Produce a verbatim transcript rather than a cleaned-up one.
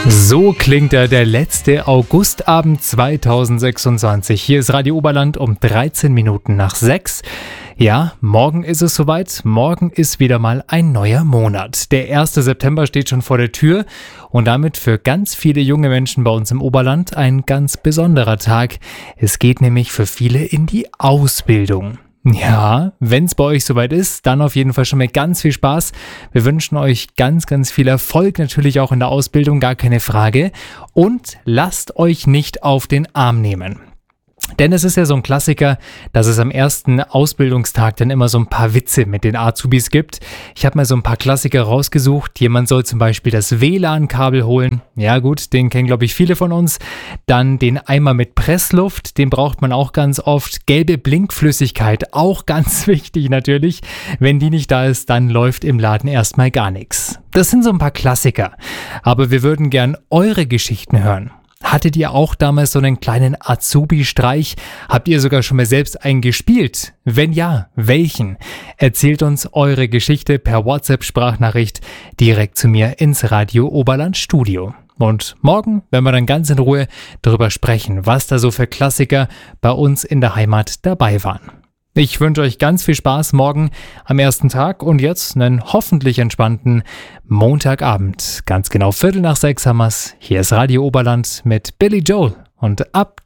So klingt er, der letzte Augustabend zweitausendsechsundzwanzig. Hier ist Radio Oberland um dreizehn Minuten nach sechs. Ja, morgen ist es soweit. Morgen ist wieder mal ein neuer Monat. Der erste September steht schon vor der Tür und damit für ganz viele junge Menschen bei uns im Oberland ein ganz besonderer Tag. Es geht nämlich für viele in die Ausbildung. Ja, wenn es bei euch soweit ist, dann auf jeden Fall schon mal ganz viel Spaß. Wir wünschen euch ganz, ganz viel Erfolg, natürlich auch in der Ausbildung, gar keine Frage. Und lasst euch nicht auf den Arm nehmen. Denn es ist ja so ein Klassiker, dass es am ersten Ausbildungstag dann immer so ein paar Witze mit den Azubis gibt. Ich habe mal so ein paar Klassiker rausgesucht. Jemand soll zum Beispiel das W L A N-Kabel holen. Ja gut, den kennen glaube ich viele von uns. Dann den Eimer mit Pressluft, den braucht man auch ganz oft. Gelbe Blinkflüssigkeit, auch ganz wichtig natürlich. Wenn die nicht da ist, dann läuft im Laden erstmal gar nichts. Das sind so ein paar Klassiker. Aber wir würden gern eure Geschichten hören. Hattet ihr auch damals so einen kleinen Azubi-Streich? Habt ihr sogar schon mal selbst einen gespielt? Wenn ja, welchen? Erzählt uns eure Geschichte per WhatsApp-Sprachnachricht direkt zu mir ins Radio Oberland Studio. Und morgen werden wir dann ganz in Ruhe darüber sprechen, was da so für Klassiker bei uns in der Heimat dabei waren. Ich wünsche euch ganz viel Spaß morgen am ersten Tag und jetzt einen hoffentlich entspannten Montagabend. Ganz genau Viertel nach sechs haben wir's. Hier ist Radio Oberland mit Billy Joel und ab